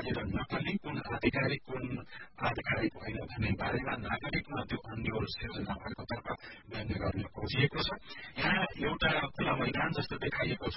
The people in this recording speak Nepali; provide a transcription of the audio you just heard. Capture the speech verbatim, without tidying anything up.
बाहिर नक्कली कुन आधिकारिक कुन आधिकारिक होइन भन्ने बारेमा नागरिकमा त्यो अन्यल सिर्जना भएको तर्फ व्यङ्ग्य गर्न खोजिएको छ। यहाँ एउटा खुला मैदान जस्तो देखाइएको छ